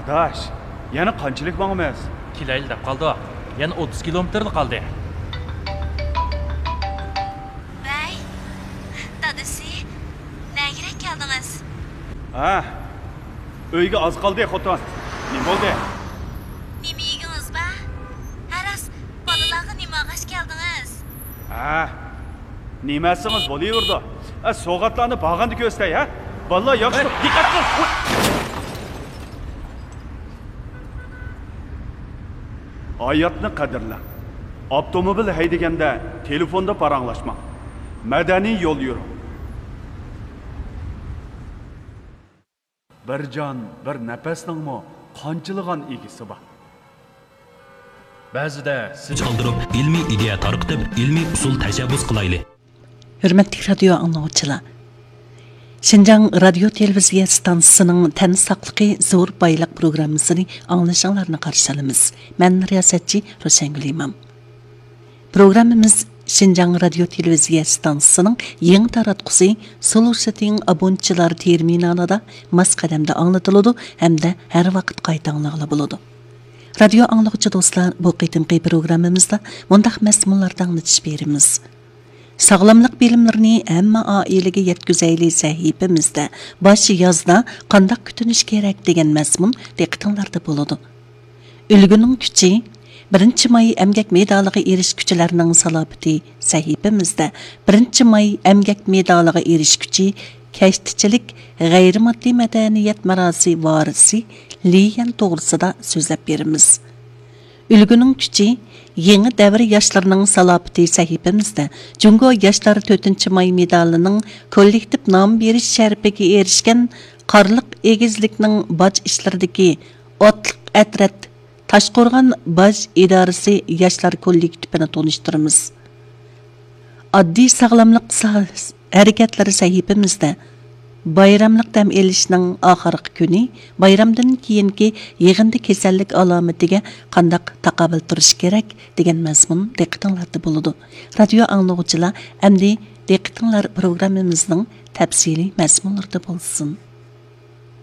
Adaş, yana qanchalik mağmaz? Kilaylı dep qaldı. Yani 30 kilometrli qaldı. Bey, dadisi, nəyirək gəldiniz? Ha, öyge az qaldı xotan. Ne oldu? Nima yediniz ba? Haras, balalarga nima ağaç gəldiniz? Ha, nimasınız bo'laverdi. Soğatlarni bağandı köstay, ha? Vallahi yaxshi. Diqqat qil. Hayatni qadrla. Avtomobil haydaganda telefonda paranglashma. Madaniy yo'l yur. Bir jon, bir nafasningmi qanchilgan egisi bor. Ba'zida siz Çaldırıp ilmi ideya tarqıtıp ilmi usul təşəbbüs qılaylı. Hürmetli radyo anlayıcılar. Şinjan Radyo Televiziya Stansiyasının Tən Saqlıqı Zor Baylıq programmasını anlaşanlarını qarşılamız. Mən riyasetçi Roşengül İmam. Programımız Şinjan Radyo Televiziya Stansiyasının yeni taratqusi Solusitin abonchilar terminalida mas qadamda anlatılıdı hem de her vaqt qayta anlagıla buludu. Radyo anlıqçı dostlar, bu qitimqi programımızda mundaq məzmunlardan anlatış berimiz. Sağlamlıq bilimlerini hamma ailəyə yetkizəyli səhifəmizdə başı yazda qandaq kütünüş kerak degan məzmun diqqətinizdə buludu. Ülgünün küçü 1 may əmgək medalığı erişküçülərinin salabiti səhifəmizdə 1 may əmgək medalığı erişküçü kəştiçilik qeyri-maddi mədəniyyət mərasi varisi Liyan doğrusida sözləb berimiz. Ülgünün küçü yeni devir yaşlarının salabiti səhifəmizdə Cungo Yaşları 4 may medalının kollektiv nam beriş şərəfiga erişkən qarlıq egizlikning bac işlərdəki otlıq ətrat Taşqorğan Baj İdarəsi Yaşlar kollektivini tanıştırırız. Addi sağlamlıq hərəkətləri səhifəmizdə bayramlıq dəm elişinin axırqı günü bayramdan keyinki yığında kasallik alamatiga qandaq taqabil turish kerak degan mazmun diqqətinizdə buludu. Radyo anlıqçılar, əmdi diqqətinizlər proqramımızın təfsili məzmunlarda bolsun.